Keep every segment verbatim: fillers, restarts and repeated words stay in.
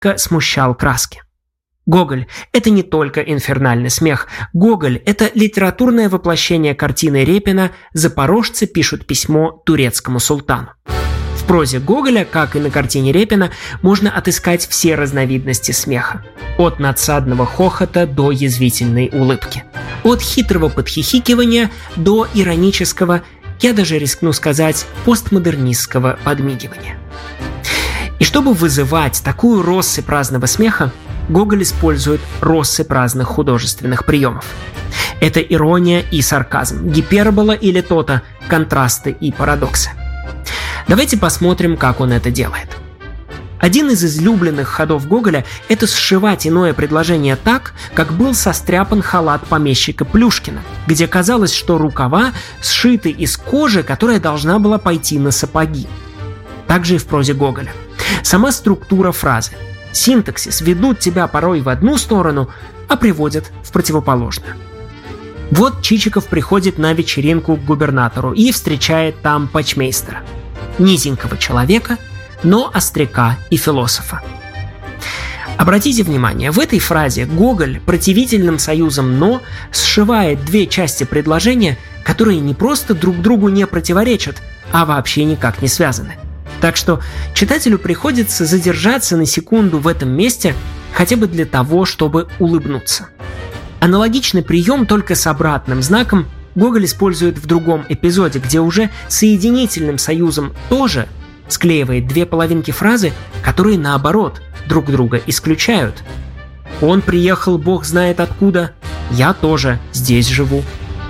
несколько смущал краски. Гоголь – это не только инфернальный смех. Гоголь – это литературное воплощение картины Репина «Запорожцы пишут письмо турецкому султану». В прозе Гоголя, как и на картине Репина, можно отыскать все разновидности смеха. От надсадного хохота до язвительной улыбки. От хитрого подхихикивания до иронического, я даже рискну сказать, постмодернистского подмигивания. И чтобы вызывать такую россыпь разного смеха, Гоголь использует россыпь разных художественных приемов. Это ирония и сарказм, гипербола и литота, контрасты и парадоксы. Давайте посмотрим, как он это делает. Один из излюбленных ходов Гоголя – это сшивать иное предложение так, как был состряпан халат помещика Плюшкина, где казалось, что рукава сшиты из кожи, которая должна была пойти на сапоги. Так же и в прозе Гоголя. Сама структура фразы, синтаксис ведут тебя порой в одну сторону, а приводят в противоположную. Вот Чичиков приходит на вечеринку к губернатору и встречает там почмейстера. Низенького человека, но остряка и философа. Обратите внимание, в этой фразе Гоголь противительным союзом «но» сшивает две части предложения, которые не просто друг другу не противоречат, а вообще никак не связаны. Так что читателю приходится задержаться на секунду в этом месте хотя бы для того, чтобы улыбнуться. Аналогичный прием, только с обратным знаком, Гоголь использует в другом эпизоде, где уже соединительным союзом тоже склеивает две половинки фразы, которые наоборот друг друга исключают. Он приехал бог знает откуда, я тоже здесь живу.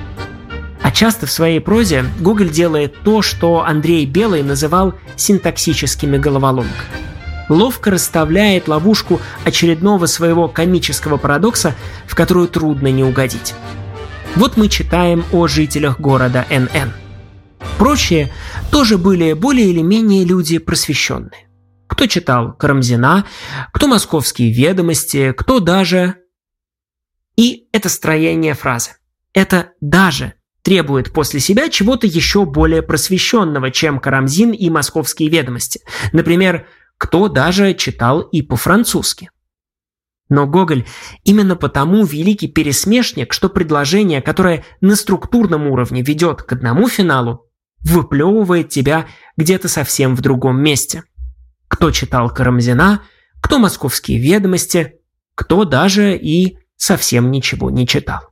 А часто в своей прозе Гоголь делает то, что Андрей Белый называл синтаксическими головоломками. Ловко расставляет ловушку очередного своего комического парадокса, в которую трудно не угодить. Вот мы читаем о жителях города Н Н. Прочие тоже были более или менее люди просвещенные. Кто читал Карамзина, кто московские ведомости, кто даже... И это строение фразы. Это «даже» требует после себя чего-то еще более просвещенного, чем Карамзин и московские ведомости. Например, кто даже читал и по-французски. Но Гоголь именно потому великий пересмешник, что предложение, которое на структурном уровне ведет к одному финалу, выплевывает тебя где-то совсем в другом месте. Кто читал Карамзина, кто московские ведомости, кто даже и совсем ничего не читал.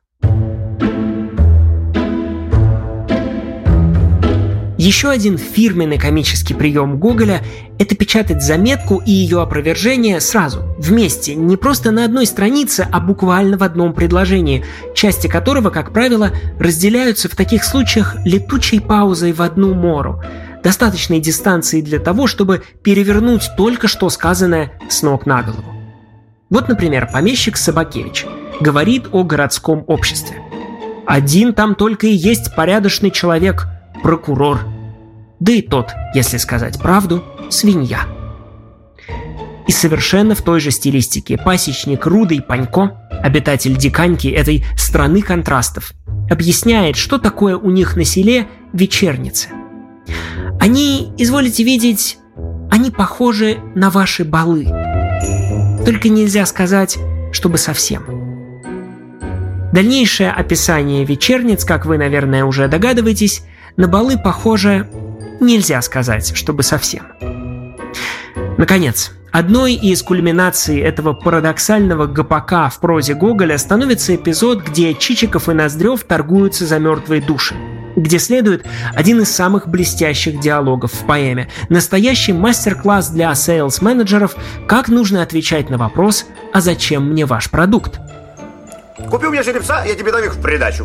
Еще один фирменный комический прием Гоголя – это печатать заметку и ее опровержение сразу, вместе, не просто на одной странице, а буквально в одном предложении, части которого, как правило, разделяются в таких случаях летучей паузой в одну мору, достаточной дистанции для того, чтобы перевернуть только что сказанное с ног на голову. Вот, например, помещик Собакевич говорит о городском обществе. «Один там только и есть порядочный человек – прокурор. Да и тот, если сказать правду, свинья». И совершенно в той же стилистике пасечник Рудый Панько, обитатель Диканьки, этой страны контрастов, объясняет, что такое у них на селе вечерницы. Они, изволите видеть, они похожи на ваши балы. Только нельзя сказать, чтобы совсем. Дальнейшее описание вечерниц, как вы, наверное, уже догадываетесь, на балы похоже, нельзя сказать, чтобы совсем. Наконец, одной из кульминаций этого парадоксального гопака в прозе Гоголя становится эпизод, где Чичиков и Ноздрев торгуются за мертвые души, где следует один из самых блестящих диалогов в поэме, настоящий мастер-класс для сейлс-менеджеров, как нужно отвечать на вопрос «А зачем мне ваш продукт?». Купи у меня жеребца, я тебе дам их в придачу.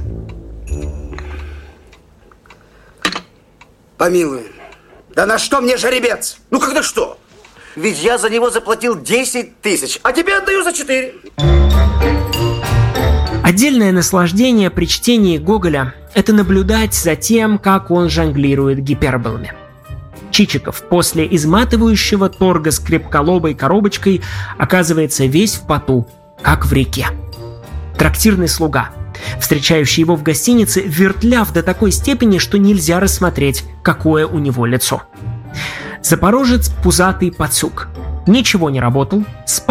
Помилуй, да на что мне жеребец? Ну когда что? Ведь я за него заплатил десять тысяч, а тебе отдаю за четыре. Отдельное наслаждение при чтении Гоголя – это наблюдать за тем, как он жонглирует гиперболами. Чичиков после изматывающего торга с крепколобой коробочкой оказывается весь в поту, как в реке. Трактирный слуга, встречающий его в гостинице, вертляв до такой степени, что нельзя рассмотреть, какое у него лицо. Запорожец пузатый пацук. Ничего не работал, спал